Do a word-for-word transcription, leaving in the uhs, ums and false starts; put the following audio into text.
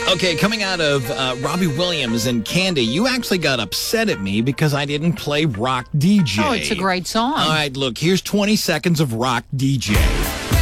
Okay, coming out of uh, Robbie Williams and Candy, you actually got upset at me because I didn't play Rock D J. Oh, it's a great song. All right, look, here's twenty seconds of Rock D J.